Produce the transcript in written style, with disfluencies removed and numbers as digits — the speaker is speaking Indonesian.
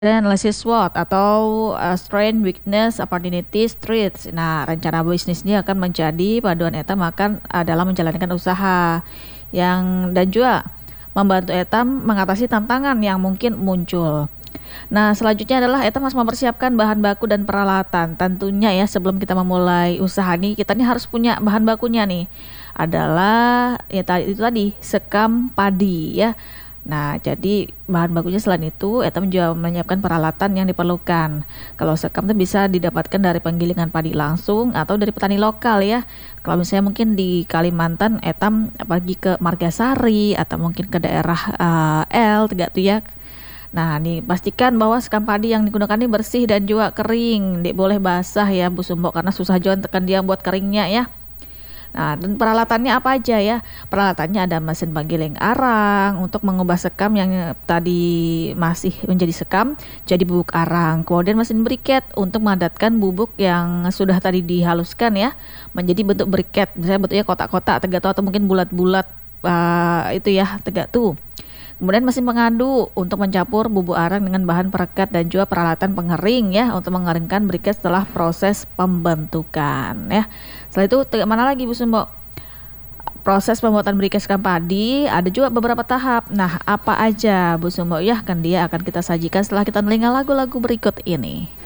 Analysis SWOT atau Strength, Weakness, Opportunities, Threats. Nah, rencana bisnis ini akan menjadi paduan Eta makan dalam menjalankan usaha yang dan juga membantu Eta mengatasi tantangan yang mungkin muncul. Nah, selanjutnya adalah Eta harus mempersiapkan bahan baku dan peralatan. Tentunya ya sebelum kita memulai usaha nih, kita nih harus punya bahan bakunya nih. Adalah ya tadi itu tadi sekam padi ya. Nah, jadi bahan bakunya selain itu, Eta juga menyiapkan peralatan yang diperlukan. Kalau sekam itu bisa didapatkan dari penggilingan padi langsung atau dari petani lokal ya. Kalau misalnya mungkin di Kalimantan, Etam pergi ke Margasari atau mungkin ke daerah L, Tegak Tuyak. Nah, nih pastikan bahwa sekam padi yang digunakan ini bersih dan juga kering. Nggak boleh basah ya, Bu Sumbo, karena susah juga tekan dia buat keringnya ya. Nah, dan peralatannya apa aja ya? Peralatannya ada mesin penggiling arang untuk mengubah sekam yang tadi masih menjadi sekam jadi bubuk arang. Kemudian mesin briket untuk memadatkan bubuk yang sudah tadi dihaluskan ya menjadi bentuk briket. Misalnya bentuknya kotak-kotak, tegak tuh atau mungkin bulat-bulat itu ya, tegak tuh. Kemudian mesin pengadu untuk mencampur bubuk arang dengan bahan perekat dan juga peralatan pengering ya untuk mengeringkan briket setelah proses pembentukan ya. Setelah itu mana lagi Bu Sumbo? Proses pembuatan briket sekam padi ada juga beberapa tahap. Nah, apa aja Bu Sumbo ya kan dia akan kita sajikan setelah kita telinga lagu-lagu berikut ini.